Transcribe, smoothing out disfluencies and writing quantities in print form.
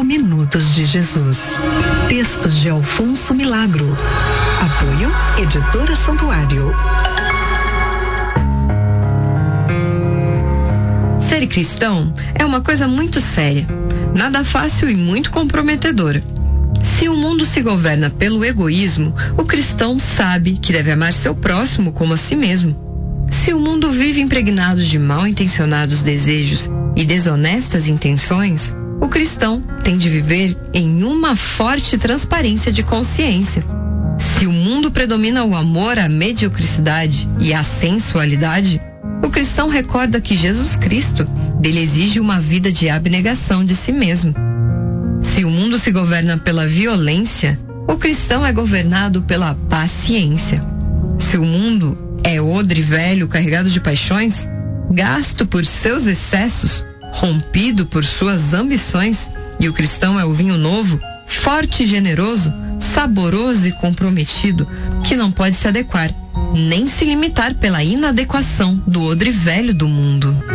5 minutos de Jesus. Textos de Alfonso Milagro. Apoio Editora Santuário. Ser cristão é uma coisa muito séria, nada fácil e muito comprometedora. Se o mundo se governa pelo egoísmo, o cristão sabe que deve amar seu próximo como a si mesmo. Se o mundo vive impregnado de mal-intencionados desejos e desonestas intenções, o cristão tem de viver em uma forte transparência de consciência. Se o mundo predomina o amor à mediocridade e à sensualidade, o cristão recorda que Jesus Cristo dele exige uma vida de abnegação de si mesmo. Se o mundo se governa pela violência, o cristão é governado pela paciência. Se o mundo é odre velho carregado de paixões, gasto por seus excessos, rompido por suas ambições, e o cristão é o vinho novo, forte e generoso, saboroso e comprometido, que não pode se adequar, nem se limitar pela inadequação do odre velho do mundo.